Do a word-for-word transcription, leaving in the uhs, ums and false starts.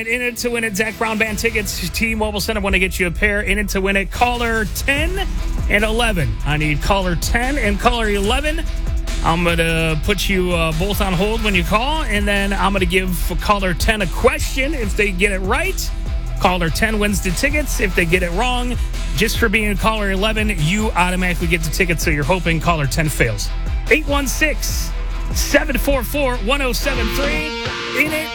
right, in it to win it. Zach Brown Band tickets. T-Mobile Center want to get you a pair. In it to win it. Caller ten and eleven. I need caller ten and caller eleven. I'm going to put you uh, both on hold when you call, and then I'm going to give caller ten a question. If they get it right, caller ten wins the tickets. If they get it wrong, just for being caller eleven, you automatically get the tickets, so you're hoping caller ten fails. eight one six, seven four four, one oh seven three. In it